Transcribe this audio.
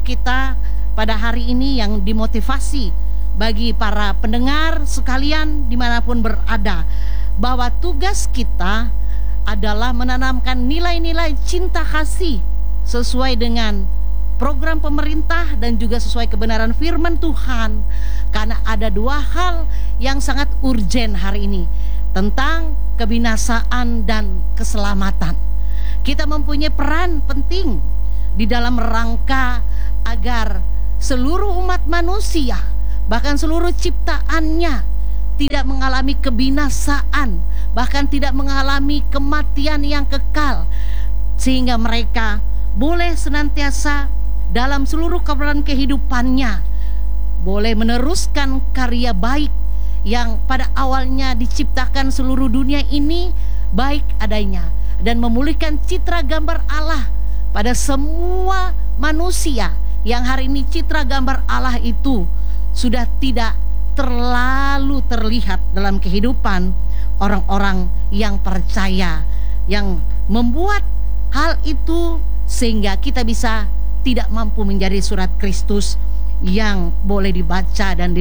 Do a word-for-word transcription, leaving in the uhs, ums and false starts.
kita pada hari ini yang dimotivasi bagi para pendengar sekalian dimanapun berada, bahwa tugas kita adalah menanamkan nilai-nilai cinta kasih sesuai dengan program pemerintah dan juga sesuai kebenaran firman Tuhan. Karena ada dua hal yang sangat urgen hari ini, tentang kebinasaan dan keselamatan. Kita mempunyai peran penting di dalam rangka agar seluruh umat manusia, bahkan seluruh ciptaannya, tidak mengalami kebinasaan, bahkan tidak mengalami kematian yang kekal, sehingga mereka boleh senantiasa dalam seluruh kebenaran kehidupannya boleh meneruskan karya baik yang pada awalnya diciptakan seluruh dunia ini baik adanya, dan memulihkan citra gambar Allah pada semua manusia yang hari ini citra gambar Allah itu sudah tidak terlalu terlihat dalam kehidupan orang-orang yang percaya, yang membuat hal itu sehingga kita bisa tidak mampu menjadi surat Kristus yang boleh dibaca dan